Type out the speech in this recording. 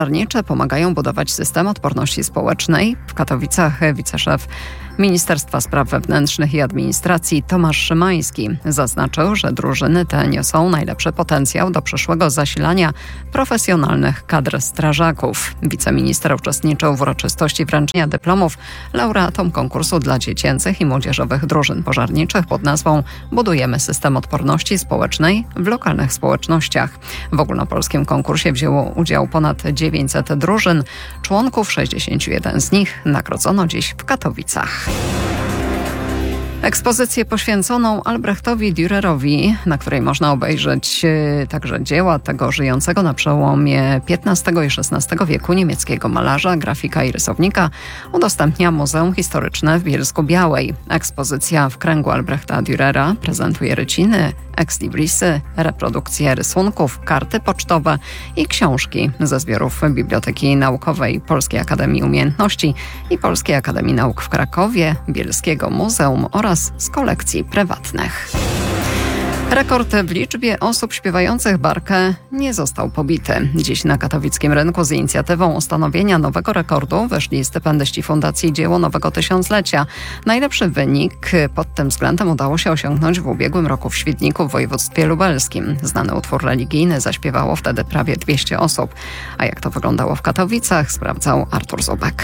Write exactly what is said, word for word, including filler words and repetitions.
Pożarnicze pomagają budować system odporności społecznej. W Katowicach wiceszef Ministerstwa Spraw Wewnętrznych i Administracji Tomasz Szymański zaznaczył, że drużyny te niosą najlepszy potencjał do przyszłego zasilania profesjonalnych kadr strażaków. Wiceminister uczestniczył w uroczystości wręczenia dyplomów laureatom konkursu dla dziecięcych i młodzieżowych drużyn pożarniczych pod nazwą Budujemy system odporności społecznej w lokalnych społecznościach. W ogólnopolskim konkursie wzięło udział ponad dziewięćset drużyn. Członków sześćdziesiąt jeden z nich nagrodzono dziś w Katowicach. Ekspozycję poświęconą Albrechtowi Dürerowi, na której można obejrzeć także dzieła tego żyjącego na przełomie piętnastego i szesnastego wieku niemieckiego malarza, grafika i rysownika, udostępnia Muzeum Historyczne w Bielsku-Białej. Ekspozycja w kręgu Albrechta Dürera prezentuje ryciny, ekslibrisy, reprodukcje rysunków, karty pocztowe i książki ze zbiorów Biblioteki Naukowej Polskiej Akademii Umiejętności i Polskiej Akademii Nauk w Krakowie, Bielskiego Muzeum oraz z kolekcji prywatnych. Rekord w liczbie osób śpiewających barkę nie został pobity. Dziś na katowickim rynku z inicjatywą ustanowienia nowego rekordu wyszli stypendyści Fundacji Dzieło Nowego Tysiąclecia. Najlepszy wynik pod tym względem udało się osiągnąć w ubiegłym roku w Świdniku w województwie lubelskim. Znany utwór religijny zaśpiewało wtedy prawie dwieście osób. A jak to wyglądało w Katowicach, sprawdzał Artur Zubek.